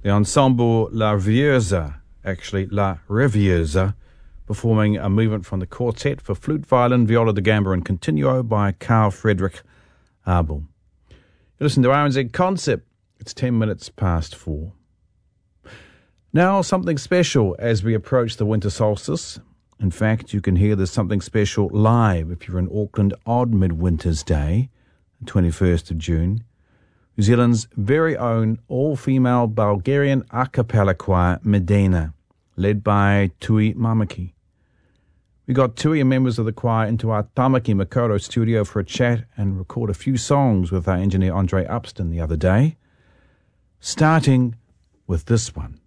The ensemble La Revieuse, performing a movement from the quartet for flute, violin, viola da gamba and continuo by Carl Friedrich Abel. You listen to RNZ Concept. It's 10 minutes past 4. Now something special as we approach the winter solstice. In fact, you can hear there's something special live if you're in Auckland Odd Midwinter's Day, the 21st of June. New Zealand's very own all-female Bulgarian a cappella choir, Medina, led by Tui Mamaki. We got Tui and members of the choir into our Tamaki Makaurau studio for a chat and record a few songs with our engineer Andre Upston the other day, starting with this one.